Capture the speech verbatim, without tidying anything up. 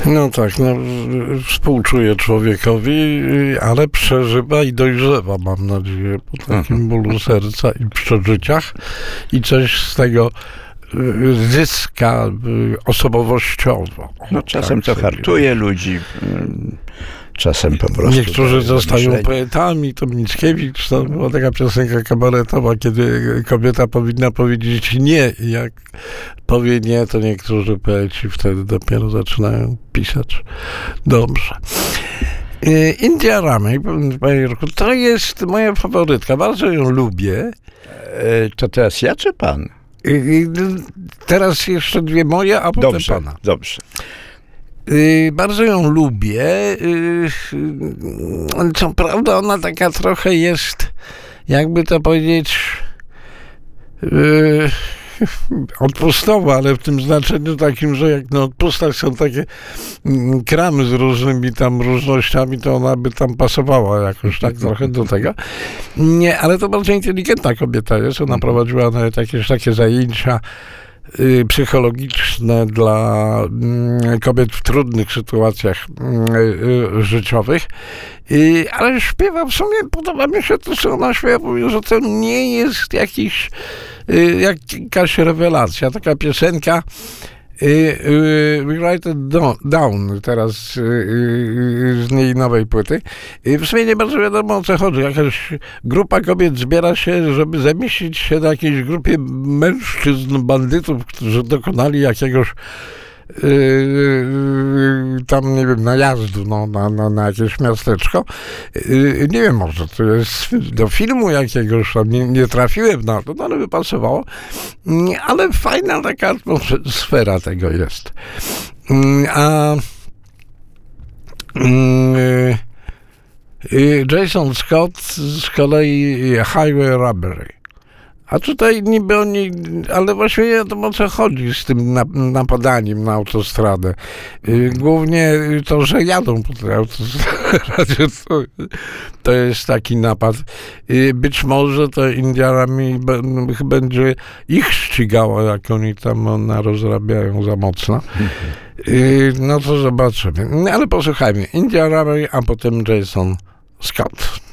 No tak, no, współczuję człowiekowi, ale przeżywa i dojrzewa, mam nadzieję, po takim bólu serca i przeżyciach i coś z tego zyska osobowościowo. No czasem tak to hartuje ludzi, czasem po prostu... Niektórzy zostają poetami, to Mickiewicz, to była taka piosenka kabaretowa, kiedy kobieta powinna powiedzieć nie i jak powie nie, to niektórzy poeci wtedy dopiero zaczynają pisać dobrze. India Ramey, panie Jurku, to jest moja faworytka, bardzo ją lubię. To teraz ja czy pan? Teraz jeszcze dwie moje, a potem Dobrze, pana. dobrze. Yy, bardzo ją lubię. Yy, yy, co prawda ona taka trochę jest, jakby to powiedzieć, yy, odpustowa, ale w tym znaczeniu takim, że jak na odpustach są takie mm, kramy z różnymi tam różnościami, to ona by tam pasowała jakoś tak trochę do tego. Nie, ale to bardzo inteligentna kobieta jest. Ona prowadziła nawet jakieś takie zajęcia y, psychologiczne dla y, kobiet w trudnych sytuacjach y, y, życiowych. Y, ale śpiewa, w sumie podoba mi się to, co ona śpiewa, mówi, że to nie jest jakiś y, jakaś rewelacja. Taka piosenka y, y, We Write It Down, teraz y, y, z niej nowej płyty. Y, w sumie nie bardzo wiadomo, o co chodzi. Jakaś grupa kobiet zbiera się, żeby zamieścić się na jakiejś grupie mężczyzn, bandytów, którzy dokonali jakiegoś Yy, tam, nie wiem, najazdu no, na, na, na jakieś miasteczko. Yy, nie wiem, może to jest do filmu jakiegoś, tam nie, nie trafiłem na to, no, ale by pasowało. Yy, ale fajna taka atmosfera tego jest. Yy, a yy, yy, Jason Scott z kolei Highway Robbery. A tutaj niby oni, ale właściwie nie wiadomo, o co chodzi z tym napadaniem na autostradę. Głównie to, że jadą po tej autostradzie, to, to jest taki napad. Być może to India Ramey będzie ich ścigała, jak oni tam narozrabiają za mocno. No to zobaczymy. Ale posłuchajmy. India Ramey, a potem Jason Scott.